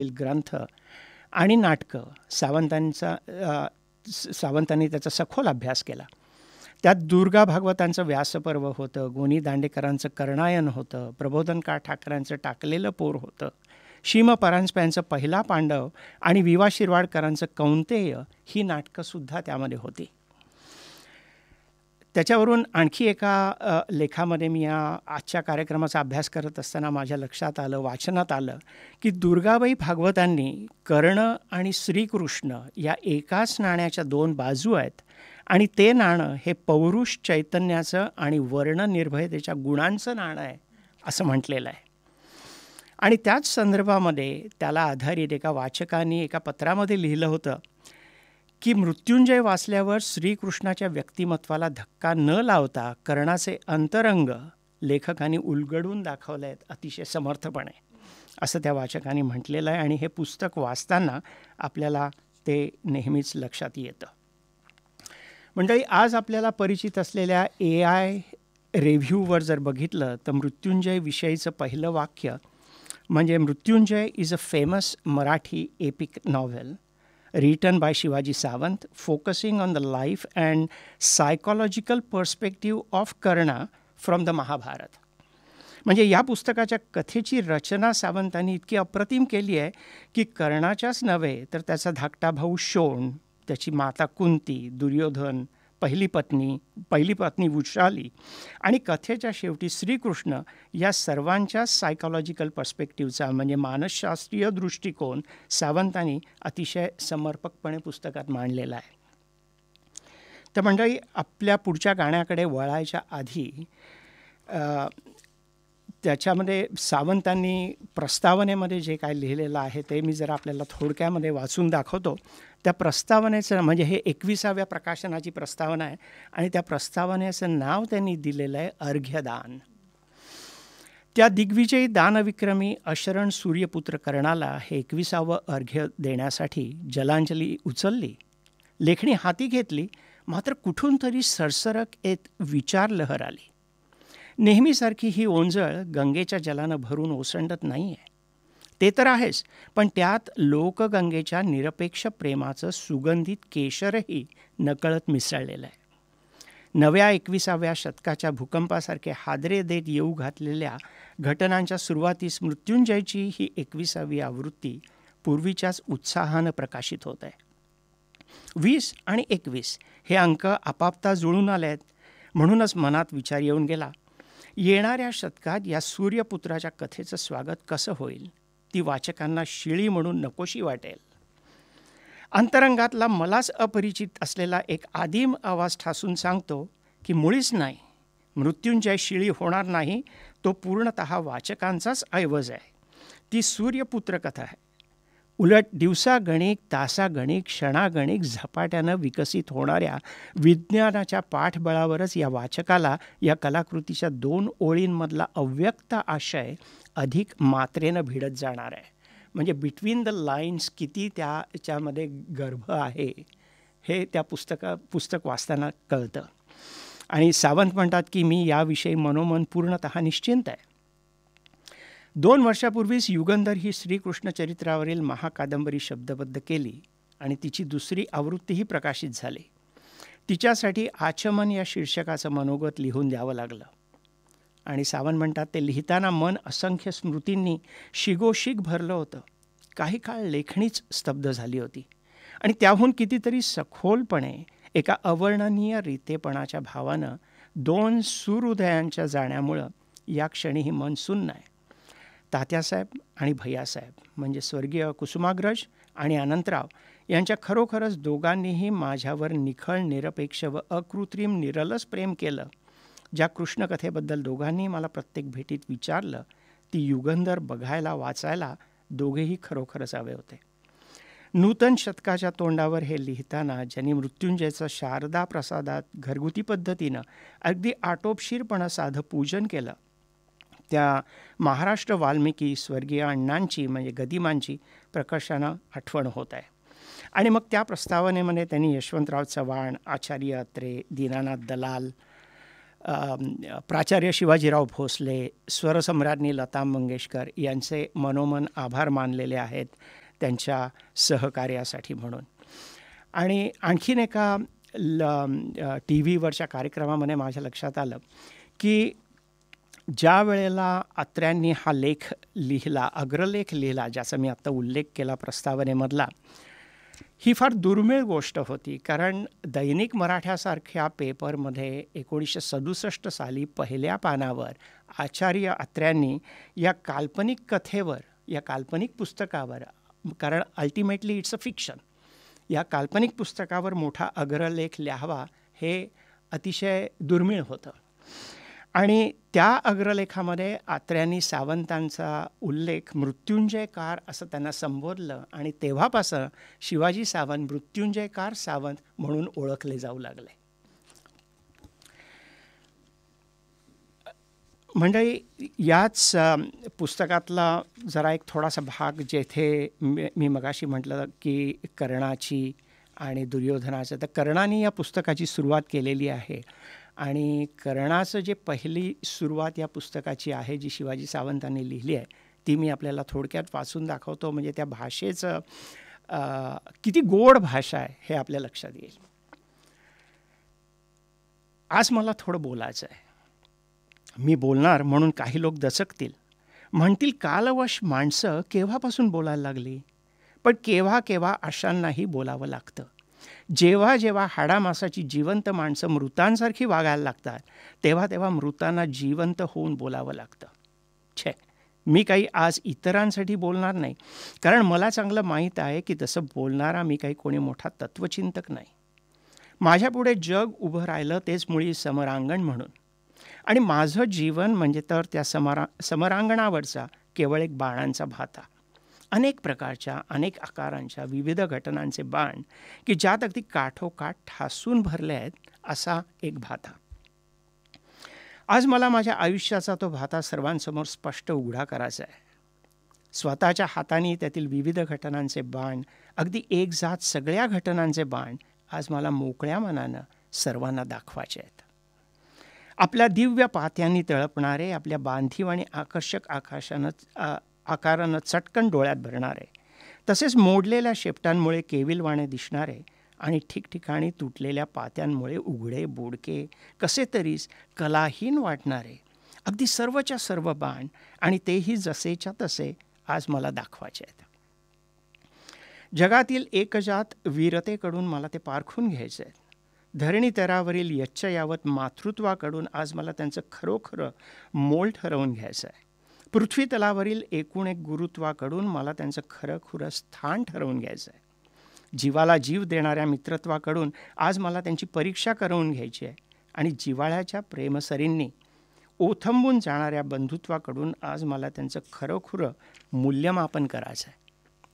ग्रंथ आणि नाटकं सावंतांनी त्याचा सखोल अभ्यास केला. त्यात दुर्गा भागवतांचं व्यासपर्व होतं, गोनी दांडेकरांचं कर्णायन होतं, प्रबोधनकार ठाकरांचं टाकलेलं पोर होतं, शिम परांजप्यांचं पहिला पांडव आणि विवा शिरवाडकरांचं कौंतेय ही नाटकंसुद्धा त्यामध्ये होती. त्याच्यावरून आणखी एका लेखामध्ये मी या आजच्या कार्यक्रमाचा अभ्यास करत असताना माझ्या लक्षात आलं, वाचनात आलं की दुर्गाबाई भागवतांनी कर्ण आणि श्रीकृष्ण या एकाच नाण्याच्या दोन बाजू आहेत आणि ते नाणं हे पौरुष चैतन्याचं आणि वर्णनिर्भयतेच्या गुणांचं नाणं आहे असं म्हटलेलं आहे. आणि त्याच संदर्भामध्ये त्याला आधारित एका वाचकांनी एका पत्रामध्ये लिहिलं होतं की मृत्युंजय वाचल्यावर श्रीकृष्णाच्या व्यक्तिमत्वाला धक्का न लावता कर्णाचे अंतरंग लेखकांनी उलगडून दाखवले आहेत अतिशय समर्थपणे, असं त्या वाचकांनी म्हटलेलं आहे. आणि हे पुस्तक वाचताना आपल्याला ते नेहमीच लक्षात येतं. मंडळी, आज आपल्याला परिचित असलेल्या AI रिव्ह्यूवर जर बघितलं तर मृत्युंजय विषयीचं पहिलं वाक्य म्हणजे Mrityunjay is a famous Marathi epic novel written by Shivaji Savant, focusing on the life and psychological perspective of Karna from the Mahabharata. म्हणजे या पुस्तकाच्या कथेची रचना सावंतांनी इतकी अप्रतिम केली आहे की कर्णाच्याच नव्हे तर त्याचा धाकटा भाऊ शोण, त्याची माता कुंती, दुर्योधन, पहिली पत्नी वृषाली आणि कथेच्या शेवटी श्रीकृष्ण या सर्वांच्या सायकॉलॉजिकल पर्स्पेक्टिव्हचा म्हणजे मानसशास्त्रीय दृष्टिकोन सावंतांनी अतिशय समर्पकपणे पुस्तकात मांडलेला आहे. तर मंडळी, आपल्या पुढच्या गाण्याकडे वळायच्या आधी त्याच्यामध्ये सावंतांनी प्रस्तावनेमध्ये जे काय लिहिलेलं आहे ते मी जरा आपल्याला थोडक्यामध्ये वाचून दाखवतो. त्या प्रस्तावनेचं म्हणजे हे 21व्या प्रकाशनाची प्रस्तावना आहे आणि त्या प्रस्तावनेचं नाव त्यांनी दिलेलं आहे अर्घ्यदान. त्या दिग्विजयी दानविक्रमी अशरण सूर्यपुत्र कर्णाला हे 21वं अर्घ्य देण्यासाठी जलांजली उचलली, लेखणी हाती घेतली, मात्र कुठून तरी सरसरक एक विचार लहर आली. नेहमीसारखी ही ओंजळ गंगेच्या जलानं भरून ओसंडत नाही आहे, ते तर आहेच, पण त्यात लोकगंगेच्या निरपेक्ष प्रेमाचं सुगंधित केशरही नकळत मिसळलेलं आहे. नव्या 21व्या शतकाच्या भूकंपासारखे हादरे देत येऊ घातलेल्या घटनांच्या सुरुवातीस मृत्युंजयची ही 21वी आवृत्ती पूर्वीच्याच उत्साहानं प्रकाशित होत आहे. 20 आणि 21 हे अंक आपापता जुळून आले आहेत. म्हणूनच मनात विचार येऊन गेला, येणाऱ्या शतकात या सूर्यपुत्राच्या कथेचं स्वागत कसं होईल, ती वाचकांना शिळी म्हणून नकोशी वाटेल. अंतरंगातला मलाच अपरिचित असलेला एक आदिम आवाज ठासून सांगतो की मुळीच नाही, मृत्युंजय शिळी होणार नाही, तो पूर्णतः वाचकांचाच ऐवज आहे. ती सूर्यपुत्र कथा आहे. उलट दिवसागणिक, तासागणिक, क्षणागणिक झपाट्यानं विकसित होणाऱ्या विज्ञानाच्या पाठबळावरच या वाचकाला या कलाकृतीच्या 2 ओळींमधला अव्यक्त आशय अधिक मात्रेनं भिडत जाणार आहे. म्हणजे बिटवीन द लाईन्स किती त्याच्यामध्ये गर्भ आहे हे त्या पुस्तक वाचताना कळतं. आणि सावंत म्हणतात की मी याविषयी मनोमन पूर्णतः निश्चिंत आहे. 2 वर्षापूर्वीच युगंधर ही श्रीकृष्ण चरित्रावरील महाकादंबरी शब्दबद्ध केली आणि तिची 2री आवृत्तीही प्रकाशित झाली. तिच्यासाठी आचमन या शीर्षकाचं मनोगत लिहून द्यावं लागलं. आणि सावंत म्हणतात ते लिहिताना मन असंख्य स्मृतींनी शिगोशिग भरलं होतं. काही काळ लेखणीच स्तब्ध झाली होती आणि त्याहून कितीतरी सखोलपणे एका अवर्णनीय रीतेपणाच्या भावानं 2 सुहृदयांच्या जाण्यामुळं या क्षणीही मन सुन्न आहे. तात्यासाहेब आणि भैयासाहेब म्हणजे स्वर्गीय कुसुमाग्रज आणि अनंतराव यांच्या खरोखरच दोघांनीही माझ्यावर निखळ, निरपेक्ष व अकृत्रिम निरलस प्रेम केलं. ज्या कृष्णकथेबद्दल दोघांनी मला प्रत्येक भेटीत विचारलं ती युगंधर बघायला, वाचायला दोघेही खरोखरच हवे होते. नूतन शतकाच्या तोंडावर हे लिहिताना ज्यांनी मृत्युंजयचं शारदा प्रसादात घरगुती पद्धतीनं अगदी आटोपशीरपणं साधं पूजन केलं, त्या महाराष्ट्र वाल्मिकी स्वर्गीय अण्णांची म्हणजे गदिमांची प्रकर्षानं आठवण होत आहे. आणि मग त्या प्रस्तावनेमध्ये त्यांनी यशवंतराव चव्हाण, आचार्य अत्रे, दीनानाथ दलाल, प्राचार्य शिवाजीराव भोसले, स्वरसम्राज्ञी लता मंगेशकर यांचे मनोमन आभार मानलेले आहेत त्यांच्या सहकार्यासाठी म्हणून. आणि आणखीन एका टी व्हीवरच्या कार्यक्रमामध्ये माझ्या लक्षात आलं की ज्या वेळेला अत्र्यांनी हा लेख लिहिला, अग्रलेख लिहिला, ज्याचा मी आत्ता उल्लेख केला प्रस्तावनेमधला, ही फार दुर्मिळ गोष्ट होती. कारण दैनिक मराठ्यासारख्या पेपरमध्ये 1967 साली पहिल्या पानावर आचार्य अत्र्यांनी या काल्पनिक कथेवर, या काल्पनिक पुस्तकावर, कारण अल्टिमेटली इट्स अ फिक्शन, या काल्पनिक पुस्तकावर मोठा अग्रलेख लिहावा हे अतिशय दुर्मिळ होतं. आणि त्या अग्रलेखामध्ये अत्र्यांनी सावंतांचा उल्लेख मृत्युंजयकार असं त्यांना संबोधलं आणि तेव्हापासून शिवाजी सावंत मृत्युंजयकार सावंत म्हणून ओळखले जाऊ लागले. म्हणजे याच पुस्तकातला जरा एक थोडासा भाग जेथे मी मगाशी म्हटलं की कर्णाची आणि दुर्योधनाचं, तर कर्णाने या पुस्तकाची सुरुवात केलेली आहे. आणि कर्णाचं जे पहिली सुरुवात या पुस्तकाची आहे जी शिवाजी सावंतांनी लिहिली आहे, ती मी आपल्याला थोडक्यात वाचून दाखवतो. म्हणजे त्या भाषेचं किती गोड भाषा आहे हे आपल्या लक्षात येईल. आज मला थोडं बोलायचं आहे. मी बोलणार म्हणून काही लोक दचकतील, म्हणतील कालवश माणसं केव्हापासून बोलायला लागली. पण केव्हा केव्हा अशांनाही बोलावं लागतं. जेव्हा जेव्हा हाडामासाची जिवंत माणसं मृतांसारखी वागायला लागतात, तेव्हा तेव्हा मृतांना जिवंत होऊन बोलावं लागतं. मी काही आज इतरांसाठी बोलणार नाही, कारण मला चांगलं माहीत आहे की तसं बोलणारा मी काही कोणी मोठा तत्त्वचिंतक नाही. माझ्यापुढे जग उभं राहिलं तेच मुळी समरांगण म्हणून, आणि माझं जीवन म्हणजे तर त्या समरांगणावरचा केवळ एक बाणांचा भाता. अनेक प्रकारच्या, अनेक आकारांच्या, विविध घटनांचे बाण की ज्यात अगदी काठोकाठ ठासून भरले आहेत असा एक भाता. आज मला माझ्या आयुष्याचा तो भाता सर्वांसमोर स्पष्ट उघडा करायचा आहे. स्वतःच्या हाताने त्यातील विविध घटनांचे बाण, अगदी एकजात सगळ्या घटनांचे बाण आज मला मोकळ्या मनानं सर्वांना दाखवायचे आहेत. आपल्या दिव्य पात्यांनी तळपणारे, आपल्या बांधीव आणि आकर्षक आकारानं चटकन डोळ्यात भरणारे, तसेच मोडलेल्या शेपटांमुळे केविलवाणे दिसणारे आणि ठिकठिकाणी तुटलेल्या पात्यांमुळे उघडे बोडके कसे तरीच कलाहीन वाटणारे अगदी सर्वच्या सर्व बाण, आणि तेही जसेच्या तसे आज मला दाखवायचे आहेत. जगातील एकजात वीरतेकडून मला ते पारखून घ्यायचे आहेत. धरणी तरावरील यच्चयावत मातृत्वाकडून आज मला त्यांचं खरोखरं मोल ठरवून घ्यायचं आहे. पृथ्वी तलावरील एकूण एक गुरुत्वाकडून मला त्यांचं खरंखुरं स्थान ठरवून घ्यायचं आहे. जीवाला जीव देणाऱ्या मित्रत्वाकडून आज मला त्यांची परीक्षा करून घ्यायची आहे. आणि जिव्हाळ्याच्या प्रेमसरींनी ओथंबून जाणाऱ्या बंधुत्वाकडून आज मला त्यांचं खरोखुरं मूल्यमापन करायचं आहे.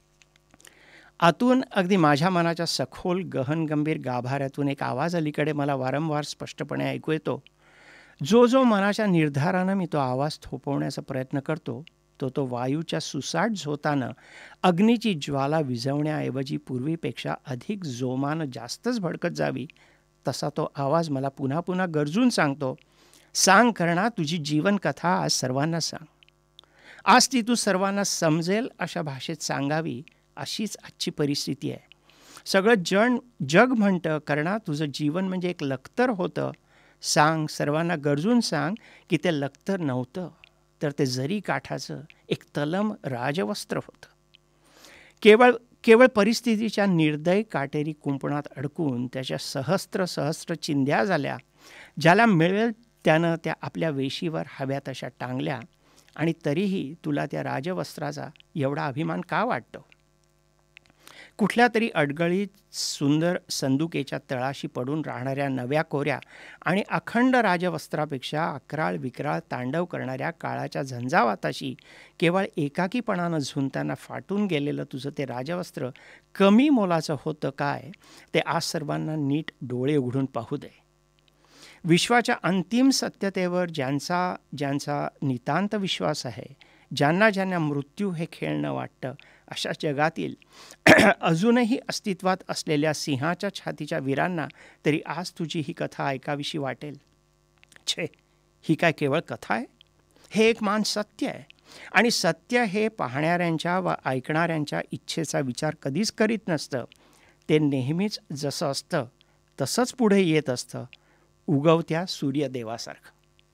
आतून अगदी माझ्या मनाच्या सखोल गहन गंभीर गाभाऱ्यातून एक आवाज अलीकडे मला वारंवार स्पष्टपणे ऐकू येतो. जो मनाच्या निर्धारानं मी तो आवाज थोपवण्याचा प्रयत्न करतो, तो वायूच्या सुसाट झोतानं अग्नीची ज्वाला विझवण्याऐवजी पूर्वीपेक्षा अधिक जोमानं जास्तच भडकत जावी, तसा तो आवाज मला पुन्हा पुन्हा गरजून सांगतो, सांग कर्णा, तुझी जीवनकथा आज सर्वांना सांग. आज ती तू सर्वांना समजेल अशा भाषेत सांगावी, अशीच आजची परिस्थिती आहे. सगळं जग म्हणतं, कर्णा तुझं जीवन म्हणजे एक लखतर होतं. सांग, सर्वांना गरजून सांग की ते लखतर नव्हतं, तर ते जरी काठाचं एक तलम राजवस्त्र होतं. केवळ परिस्थितीच्या निर्दय काटेरी कुंपणात अडकून त्याच्या सहस्त्र चिंध्या झाल्या. ज्याला मिळेल त्यानं त्या आपल्या वेशीवर हव्या तशा टांगल्या, आणि तरीही तुला त्या राजवस्त्राचा एवढा अभिमान का वाटतो? कुठल्या तरी अडगळीत सुंदर संदुकेच्या तळाशी पडून राहणाऱ्या नव्या कोऱ्या आणि अखंड राजवस्त्रापेक्षा अकराळ विक्राळ तांडव करणाऱ्या काळाच्या झंझावाताशी केवळ एकाकीपणानं झुंताना फाटून गेलेलं तुझं ते राजवस्त्र कमी मोलाचं होतं काय, ते आज सर्वांना नीट डोळे उघडून पाहू दे. विश्वाच्या अंतिम सत्यतेवर ज्यांचा नितांत विश्वास आहे, ज्यांना मृत्यू हे खेळणं वाटतं, अशा जगातील अजूनही अस्तित्वात असलेल्या सिंहाच्या छातीच्या वीरांना तरी आज तुझी ही कथा ऐकावीशी वाटेल. छे, ही काय केवळ कथा आहे? हे एक मान सत्य आहे. आणि सत्य हे पाहणाऱ्यांच्या व ऐकणाऱ्यांच्या इच्छेचा विचार कधीच करीत नसतं. ते नेहमीच जसं असतं तसंच पुढे येत असतं, उगवत्या सूर्यदेवासारखं.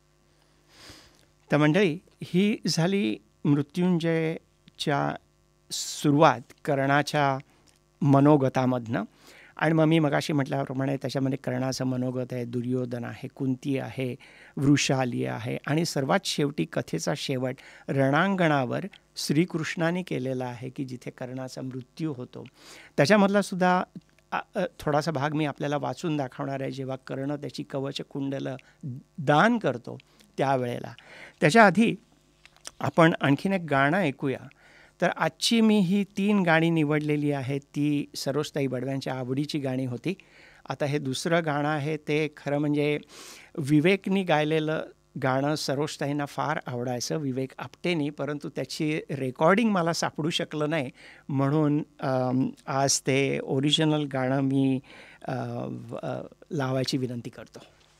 तर मंडळी, ही झाली मृत्युंजयच्या सुरुवात कर्णाच्या मनोगतामधनं. आणि मग मी मगाशी म्हटल्याप्रमाणे त्याच्यामध्ये कर्णाचं मनोगत आहे, दुर्योधन आहे, कुंती आहे, वृषाली आहे आणि सर्वात शेवटी कथेचा शेवट रणांगणावर श्रीकृष्णाने केलेला आहे की जिथे कर्णाचा मृत्यू होतो. त्याच्यामधला सुद्धा थोडासा भाग मी आपल्याला वाचून दाखवणार आहे, जेव्हा कर्ण त्याची कवचकुंडलं दान करतो त्यावेळेला. त्याच्या आधी आपण आणखीन एक गाणं ऐकूया. तर आजची मी ही 3 गाणी निवडलेली आहेत, ती सरोजताई बडव्यांच्या आवडीची गाणी होती. आता हे दुसरं गाणं आहे, ते खरं म्हणजे विवेकनी गायलेलं गाणं सरोजताईंना फार आवडायचं, विवेक आपटेनी, परंतु त्याची रेकॉर्डिंग मला सापडू शकलं नाही. म्हणून आज ते ओरिजिनल गाणं मी लावायची विनंती करतो.